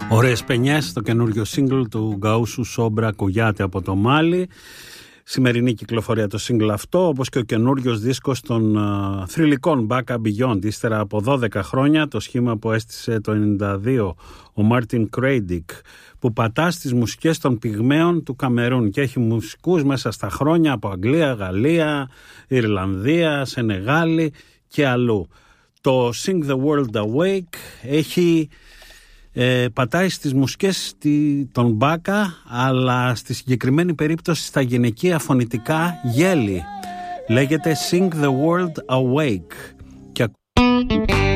Ωραίες πενιές, το καινούριο single του Γκαούσου Σόμπρα Κουγιάτε από το Μάλι. Σημερινή κυκλοφορία το single αυτό, όπως και ο καινούριος δίσκος των θρυλικών Baka Beyond. Ύστερα από 12 χρόνια, το σχήμα που έστησε το 92 ο Μάρτιν Κρέιντικ, που πατά στις μουσικές των πυγμαίων του Καμερούν και έχει μουσικούς μέσα στα χρόνια από Αγγλία, Γαλλία, Ιρλανδία, Σενεγάλη και αλλού. Το Sing the World Awake έχει... πατάει στις μουσικές των Μπάκα, αλλά στη συγκεκριμένη περίπτωση στα γυναικεία φωνητικά γέλη. Λέγεται Sing the World Awake.